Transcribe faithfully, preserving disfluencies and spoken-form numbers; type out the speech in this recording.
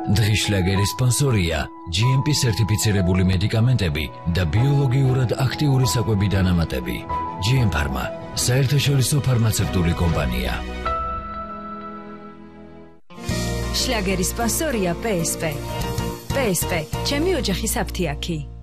დღის შლაგერის სპონსორია ჯი ემ პი სერტიფიცირებული მედიკამენტები და ბიოლოგიურად აქტიური საკვები დანამატები. ჯი ემ Pharma, საერთაშორისო ფარმაცევტული კომპანია. შლაგერის სპონსორია პე ეს პე. პე ეს პე, ჩემი ოჯახის აფთიაქი.